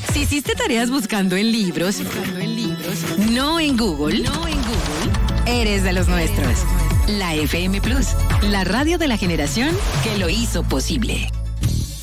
Si hiciste tareas buscando en libros, no en Google, eres de los nuestros. La FM Plus, la radio de la generación que lo hizo posible.